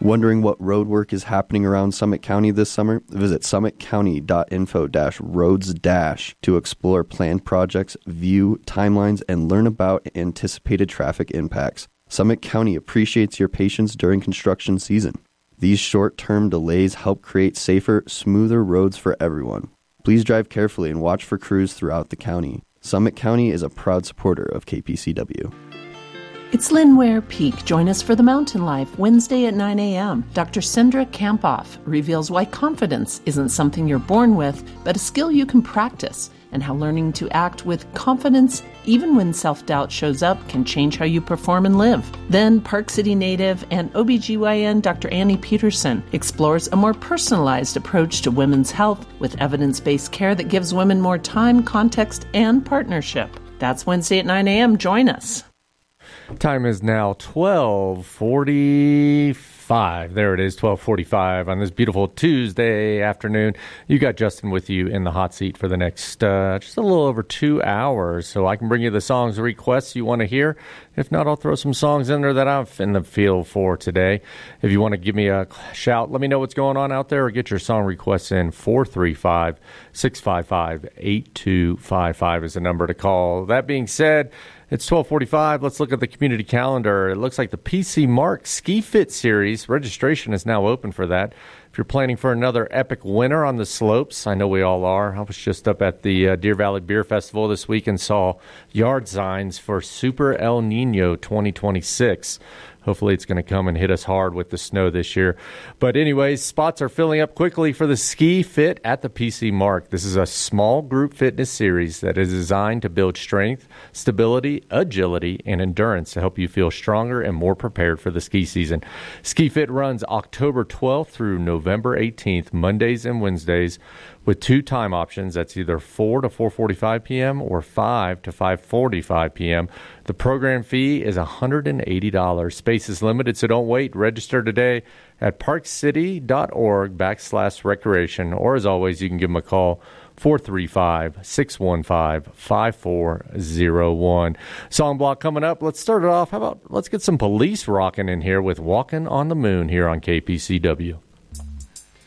Wondering what road work is happening around Summit County this summer? Visit summitcounty.info-roads- to explore planned projects, view timelines, and learn about anticipated traffic impacts. Summit County appreciates your patience during construction season. These short-term delays help create safer, smoother roads for everyone. Please drive carefully and watch for crews throughout the county. Summit County is a proud supporter of KPCW. It's Lynn Ware Peak. Join us for The Mountain Life, Wednesday at 9 a.m. Dr. Sindra Kampoff reveals why confidence isn't something you're born with, but a skill you can practice, and how learning to act with confidence, even when self-doubt shows up, can change how you perform and live. Then, Park City native and OBGYN Dr. Annie Peterson explores a more personalized approach to women's health with evidence-based care that gives women more time, context, and partnership. That's Wednesday at 9 a.m. Join us. Time is now 12:45. There it is, 12:45 on this beautiful Tuesday afternoon. You got Justin with you in the hot seat for the next just a little over 2 hours, so I can bring you the songs requests you want to hear. If not, I'll throw some songs in there that I'm in the feel for today. If you want to give me a shout, let me know what's going on out there, or get your song requests in. 435-655-8255 is the number to call. That being said, it's 12:45. Let's look at the community calendar. It looks like the PC Mark Ski Fit Series registration is now open for that. If you're planning for another epic winter on the slopes, I know we all are. I was just up at the Deer Valley Beer Festival this week and saw yard signs for Super El Nino 2026. Hopefully it's going to come and hit us hard with the snow this year. But anyways, spots are filling up quickly for the Ski Fit at the PC Mark. This is a small group fitness series that is designed to build strength, stability, agility, and endurance to help you feel stronger and more prepared for the ski season. Ski Fit runs October 12th through November 18th, Mondays and Wednesdays, with 2 time options. That's either 4 to 4:45 p.m. or 5 to 5:45 p.m. The program fee is $180. Space is limited, so don't wait. Register today at parkcity.org/recreation. Or as always, you can give them a call, 435-615-5401. Song block coming up. Let's start it off. Let's get some Police rocking in here with Walking on the Moon here on KPCW.